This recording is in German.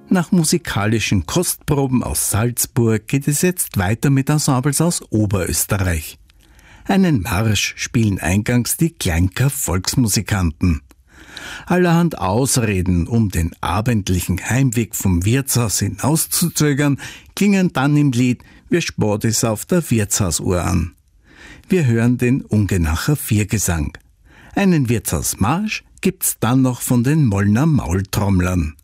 Nach musikalischen Kostproben aus Salzburg geht es jetzt weiter mit Ensembles aus Oberösterreich. Einen Marsch spielen eingangs die Kleinker Volksmusikanten. Allerhand Ausreden, um den abendlichen Heimweg vom Wirtshaus hinauszuzögern, klingen dann im Lied Wir spart es auf der Wirtshausuhr an. Wir hören den Ungenacher Viergesang. Einen Wirtshausmarsch gibt's dann noch von den Mollner Maultrommlern.